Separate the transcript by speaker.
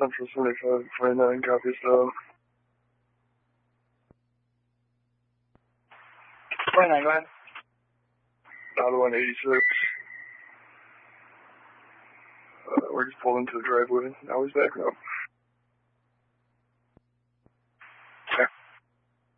Speaker 1: Central 75, 29, copy, so.
Speaker 2: 29, go ahead.
Speaker 1: Out 186. We're just pulled into the driveway. Now he's backing up.